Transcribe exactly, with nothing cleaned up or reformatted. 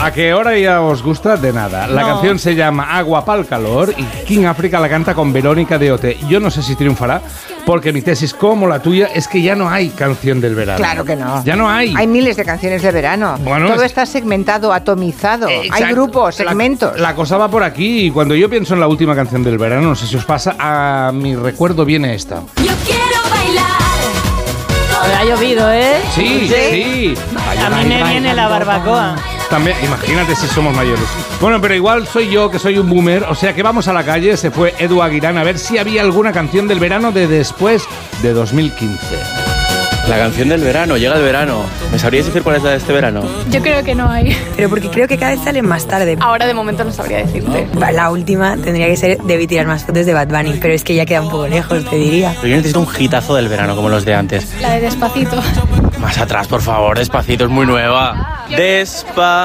¿A qué hora ya os gusta? De nada. La No. canción se llama Agua pa'l calor y King África la canta con Verónica de O T. Yo no sé si triunfará, porque mi tesis, como la tuya, es que ya no hay canción del verano. Claro que no. Ya no hay. Hay miles de canciones de verano. Bueno, Todo es- está segmentado, atomizado. Eh, Hay exacto. grupos, La- segmentos. La, cosa va por aquí. Y cuando yo pienso en la última canción del verano, no sé si os pasa, a mi recuerdo viene esta. Yo quiero bailar. Ha llovido, ¿eh? Sí, sí. A mí me viene la barbacoa. También, imagínate si somos mayores. Bueno, pero igual soy yo, que soy un boomer. O sea que vamos a la calle. Se fue Edu Aguirán a ver si había alguna canción del verano de después de dos mil quince. La canción del verano, llega el verano. ¿Me sabríais decir cuál es la de este verano? Yo creo que no hay. Pero porque creo que cada vez salen más tarde. Ahora de momento no sabría decirte. La última tendría que ser Debí tirar más fotos de Bad Bunny, pero es que ya queda un poco lejos, te diría. Pero yo necesito un hitazo del verano, como los de antes. La de Despacito. Más atrás, por favor, Despacito, es muy nueva. Despa...